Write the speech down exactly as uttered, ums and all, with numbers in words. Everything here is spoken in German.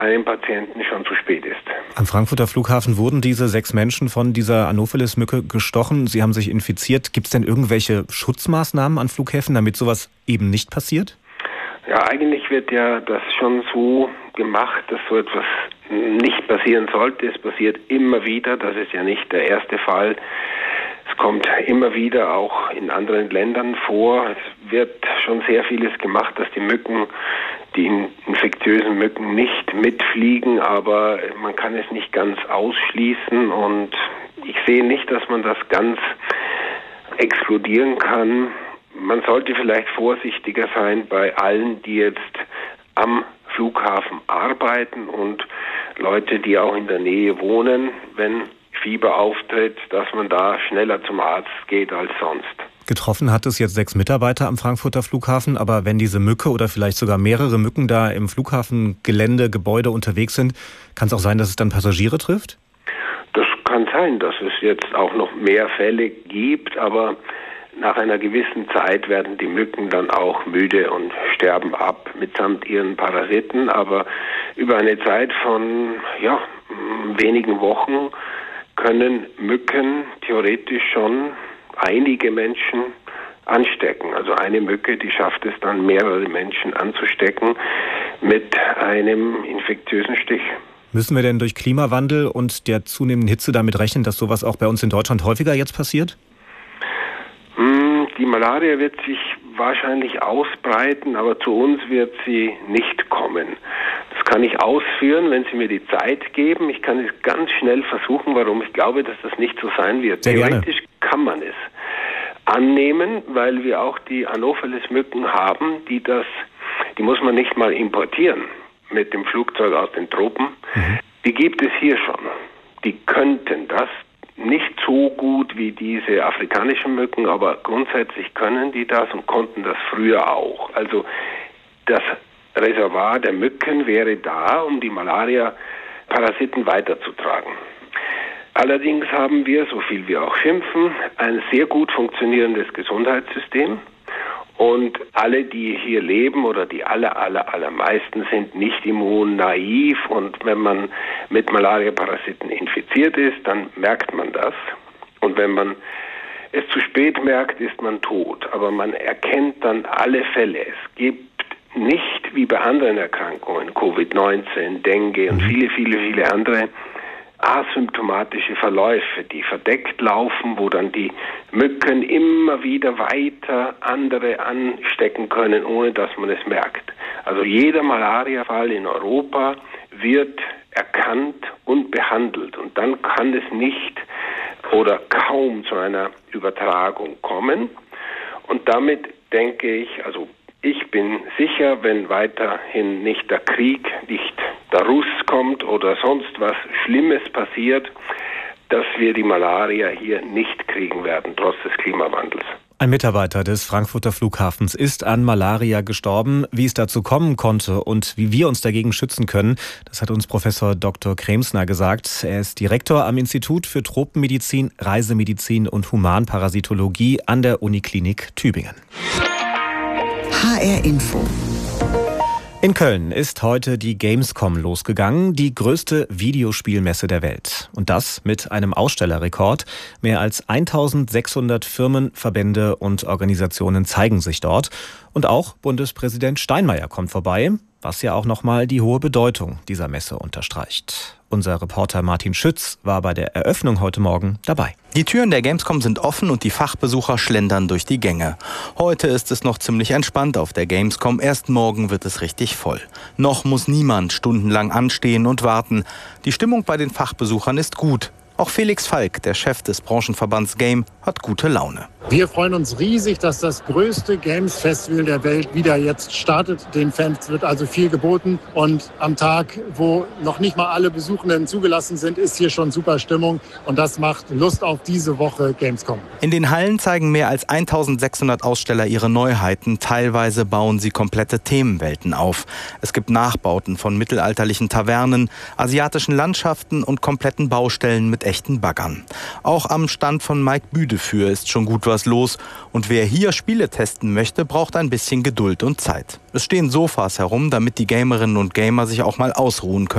einem Patienten schon zu spät ist. Am Frankfurter Flughafen wurden diese sechs Menschen von dieser Anopheles-Mücke gestochen. Sie haben sich infiziert. Gibt es denn irgendwelche Schutzmaßnahmen an Flughäfen, damit sowas eben nicht passiert? Ja, eigentlich wird ja das schon so gemacht, dass so etwas nicht passieren sollte. Es passiert immer wieder. Das ist ja nicht der erste Fall. Es kommt immer wieder auch in anderen Ländern vor. Es wird schon sehr vieles gemacht, dass die Mücken, die infektiösen Mücken nicht mitfliegen, aber man kann es nicht ganz ausschließen und ich sehe nicht, dass man das ganz exkludieren kann. Man sollte vielleicht vorsichtiger sein bei allen, die jetzt am Flughafen arbeiten und Leute, die auch in der Nähe wohnen, wenn Fieber auftritt, dass man da schneller zum Arzt geht als sonst. Getroffen hat es jetzt sechs Mitarbeiter am Frankfurter Flughafen, aber wenn diese Mücke oder vielleicht sogar mehrere Mücken da im Flughafengelände, Gebäude unterwegs sind, kann es auch sein, dass es dann Passagiere trifft? Das kann sein, dass es jetzt auch noch mehr Fälle gibt, aber nach einer gewissen Zeit werden die Mücken dann auch müde und sterben ab mitsamt ihren Parasiten, aber über eine Zeit von ja, wenigen Wochen können Mücken theoretisch schon einige Menschen anstecken. Also eine Mücke, die schafft es dann, mehrere Menschen anzustecken mit einem infektiösen Stich. Müssen wir denn durch Klimawandel und der zunehmenden Hitze damit rechnen, dass sowas auch bei uns in Deutschland häufiger jetzt passiert? Die Malaria wird sich wahrscheinlich ausbreiten, aber zu uns wird sie nicht kommen. Das kann ich ausführen, wenn Sie mir die Zeit geben. Ich kann es ganz schnell versuchen, warum ich glaube, dass das nicht so sein wird. Sehr Theoretisch gerne. kann man es annehmen, weil wir auch die Anopheles-Mücken haben, die das, die muss man nicht mal importieren mit dem Flugzeug aus den Tropen. Mhm. Die gibt es hier schon. Die könnten das. Nicht so gut wie diese afrikanischen Mücken, aber grundsätzlich können die das und konnten das früher auch. Also das Reservoir der Mücken wäre da, um die Malaria-Parasiten weiterzutragen. Allerdings haben wir, so viel wir auch schimpfen, ein sehr gut funktionierendes Gesundheitssystem. Und alle, die hier leben oder die aller, aller, allermeisten sind nicht immun, naiv. Und wenn man mit Malaria-Parasiten infiziert ist, dann merkt man das. Und wenn man es zu spät merkt, ist man tot. Aber man erkennt dann alle Fälle. Es gibt nicht wie bei anderen Erkrankungen, Covid neunzehn, Dengue und viele, viele, viele andere, asymptomatische Verläufe, die verdeckt laufen, wo dann die Mücken immer wieder weiter andere anstecken können, ohne dass man es merkt. Also jeder Malariafall in Europa wird erkannt und behandelt und dann kann es nicht oder kaum zu einer Übertragung kommen. Und damit denke ich, also ich bin sicher, wenn weiterhin nicht der Krieg, nicht der Russ kommt oder sonst was Schlimmes passiert, dass wir die Malaria hier nicht kriegen werden, trotz des Klimawandels. Ein Mitarbeiter des Frankfurter Flughafens ist an Malaria gestorben. Wie es dazu kommen konnte und wie wir uns dagegen schützen können, das hat uns Professor Doktor Kremsner gesagt. Er ist Direktor am Institut für Tropenmedizin, Reisemedizin und Humanparasitologie an der Uniklinik Tübingen. H R Info. In Köln ist heute die Gamescom losgegangen, die größte Videospielmesse der Welt. Und das mit einem Ausstellerrekord. Mehr als eintausendsechshundert Firmen, Verbände und Organisationen zeigen sich dort. Und auch Bundespräsident Steinmeier kommt vorbei, was ja auch nochmal die hohe Bedeutung dieser Messe unterstreicht. Unser Reporter Martin Schütz war bei der Eröffnung heute Morgen dabei. Die Türen der Gamescom sind offen und die Fachbesucher schlendern durch die Gänge. Heute ist es noch ziemlich entspannt auf der Gamescom. Erst morgen wird es richtig voll. Noch muss niemand stundenlang anstehen und warten. Die Stimmung bei den Fachbesuchern ist gut. Auch Felix Falk, der Chef des Branchenverbands Game, hat gute Laune. Wir freuen uns riesig, dass das größte Games-Festival der Welt wieder jetzt startet. Den Fans wird also viel geboten. Und am Tag, wo noch nicht mal alle Besuchenden zugelassen sind, ist hier schon super Stimmung. Und das macht Lust auf diese Woche Gamescom. In den Hallen zeigen mehr als eintausendsechshundert Aussteller ihre Neuheiten. Teilweise bauen sie komplette Themenwelten auf. Es gibt Nachbauten von mittelalterlichen Tavernen, asiatischen Landschaften und kompletten Baustellen mit echten Baggern. Auch am Stand von Mike Büdefür ist schon gut was los. Und wer hier Spiele testen möchte, braucht ein bisschen Geduld und Zeit. Es stehen Sofas herum, damit die Gamerinnen und Gamer sich auch mal ausruhen können.